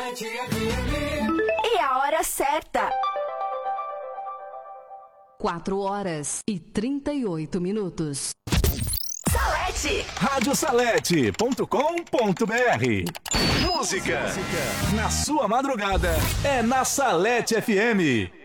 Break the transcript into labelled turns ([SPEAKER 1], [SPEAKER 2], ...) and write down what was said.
[SPEAKER 1] E a hora certa.
[SPEAKER 2] 4h38.
[SPEAKER 1] Salete.
[SPEAKER 3] Radiosalete.com.br. Música na sua madrugada é na Salete FM.